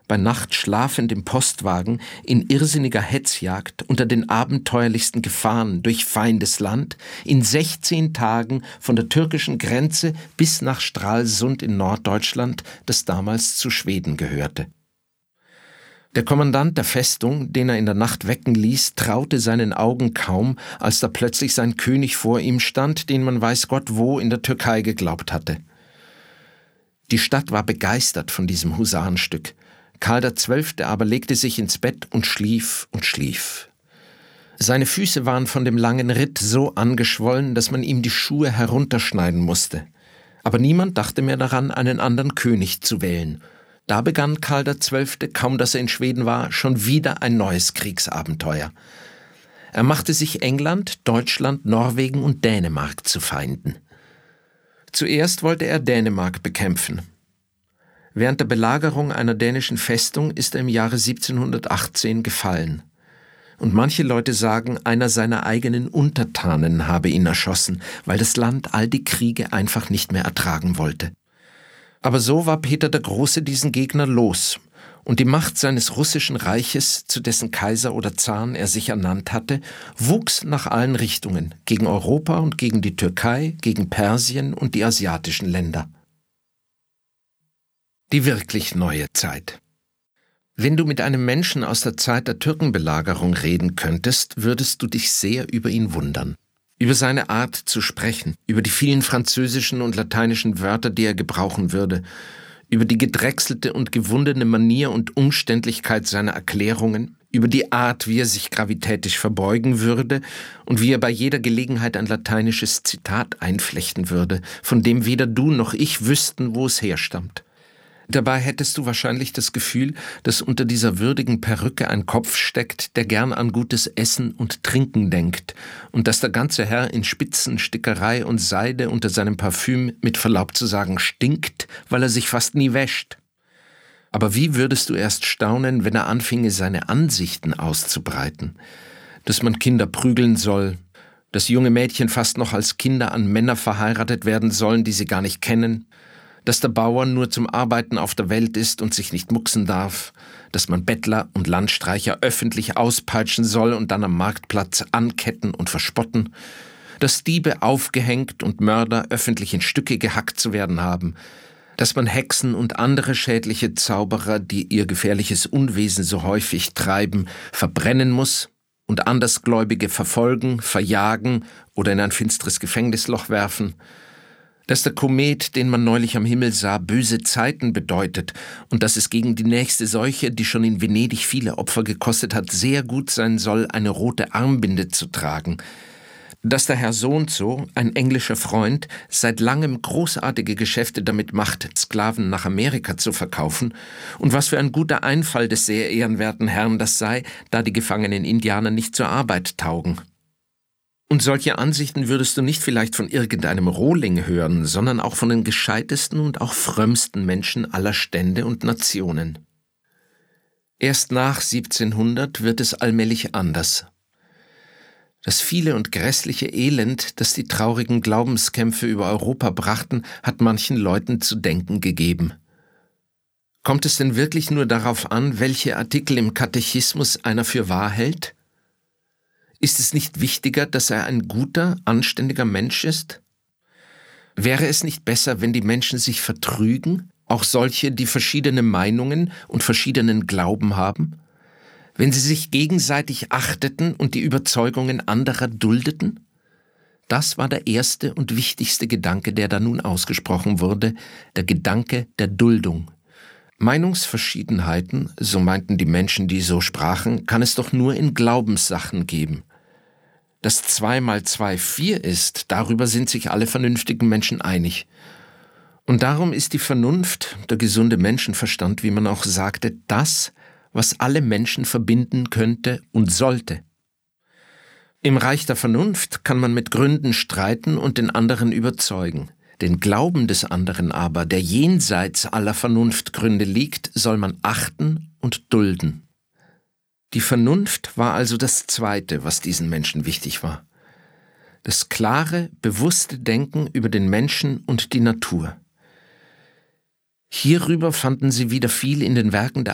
bei Nacht schlafend im Postwagen, in irrsinniger Hetzjagd unter den abenteuerlichsten Gefahren durch Feindesland, in 16 Tagen von der türkischen Grenze bis nach Stralsund in Norddeutschland, das damals zu Schweden gehörte. Der Kommandant der Festung, den er in der Nacht wecken ließ, traute seinen Augen kaum, als da plötzlich sein König vor ihm stand, den man weiß Gott wo in der Türkei geglaubt hatte. Die Stadt war begeistert von diesem Husarenstück. Karl XII. Aber legte sich ins Bett und schlief und schlief. Seine Füße waren von dem langen Ritt so angeschwollen, dass man ihm die Schuhe herunterschneiden musste. Aber niemand dachte mehr daran, einen anderen König zu wählen. Da begann Karl XII., kaum dass er in Schweden war, schon wieder ein neues Kriegsabenteuer. Er machte sich England, Deutschland, Norwegen und Dänemark zu Feinden. Zuerst wollte er Dänemark bekämpfen. Während der Belagerung einer dänischen Festung ist er im Jahre 1718 gefallen. Und manche Leute sagen, einer seiner eigenen Untertanen habe ihn erschossen, weil das Land all die Kriege einfach nicht mehr ertragen wollte. Aber so war Peter der Große diesen Gegner los, und die Macht seines russischen Reiches, zu dessen Kaiser oder Zaren er sich ernannt hatte, wuchs nach allen Richtungen, gegen Europa und gegen die Türkei, gegen Persien und die asiatischen Länder. Die wirklich neue Zeit. Wenn du mit einem Menschen aus der Zeit der Türkenbelagerung reden könntest, würdest du dich sehr über ihn wundern. Über seine Art zu sprechen, über die vielen französischen und lateinischen Wörter, die er gebrauchen würde, über die gedrechselte und gewundene Manier und Umständlichkeit seiner Erklärungen, über die Art, wie er sich gravitätisch verbeugen würde und wie er bei jeder Gelegenheit ein lateinisches Zitat einflechten würde, von dem weder du noch ich wüssten, wo es herstammt. Dabei hättest du wahrscheinlich das Gefühl, dass unter dieser würdigen Perücke ein Kopf steckt, der gern an gutes Essen und Trinken denkt und dass der ganze Herr in Spitzen, Stickerei und Seide unter seinem Parfüm mit Verlaub zu sagen stinkt, weil er sich fast nie wäscht. Aber wie würdest du erst staunen, wenn er anfinge, seine Ansichten auszubreiten? Dass man Kinder prügeln soll, dass junge Mädchen fast noch als Kinder an Männer verheiratet werden sollen, die sie gar nicht kennen, dass der Bauer nur zum Arbeiten auf der Welt ist und sich nicht mucksen darf, dass man Bettler und Landstreicher öffentlich auspeitschen soll und dann am Marktplatz anketten und verspotten, dass Diebe aufgehängt und Mörder öffentlich in Stücke gehackt zu werden haben, dass man Hexen und andere schädliche Zauberer, die ihr gefährliches Unwesen so häufig treiben, verbrennen muss und Andersgläubige verfolgen, verjagen oder in ein finsteres Gefängnisloch werfen, dass der Komet, den man neulich am Himmel sah, böse Zeiten bedeutet und dass es gegen die nächste Seuche, die schon in Venedig viele Opfer gekostet hat, sehr gut sein soll, eine rote Armbinde zu tragen, dass der Herr so-und-so, ein englischer Freund, seit langem großartige Geschäfte damit macht, Sklaven nach Amerika zu verkaufen, und was für ein guter Einfall des sehr ehrenwerten Herrn das sei, da die gefangenen Indianer nicht zur Arbeit taugen. Und solche Ansichten würdest du nicht vielleicht von irgendeinem Rohling hören, sondern auch von den gescheitesten und auch frömmsten Menschen aller Stände und Nationen. Erst nach 1700 wird es allmählich anders. Das viele und grässliche Elend, das die traurigen Glaubenskämpfe über Europa brachten, hat manchen Leuten zu denken gegeben. Kommt es denn wirklich nur darauf an, welche Artikel im Katechismus einer für wahr hält? Ist es nicht wichtiger, dass er ein guter, anständiger Mensch ist? Wäre es nicht besser, wenn die Menschen sich vertrügen, auch solche, die verschiedene Meinungen und verschiedenen Glauben haben? Wenn sie sich gegenseitig achteten und die Überzeugungen anderer duldeten? Das war der erste und wichtigste Gedanke, der da nun ausgesprochen wurde, der Gedanke der Duldung. Meinungsverschiedenheiten, so meinten die Menschen, die so sprachen, kann es doch nur in Glaubenssachen geben. Dass 2 mal 2 4 ist, darüber sind sich alle vernünftigen Menschen einig. Und darum ist die Vernunft, der gesunde Menschenverstand, wie man auch sagte, das, was alle Menschen verbinden könnte und sollte. Im Reich der Vernunft kann man mit Gründen streiten und den anderen überzeugen. Den Glauben des anderen aber, der jenseits aller Vernunftgründe liegt, soll man achten und dulden. Die Vernunft war also das Zweite, was diesen Menschen wichtig war. Das klare, bewusste Denken über den Menschen und die Natur. Hierüber fanden sie wieder viel in den Werken der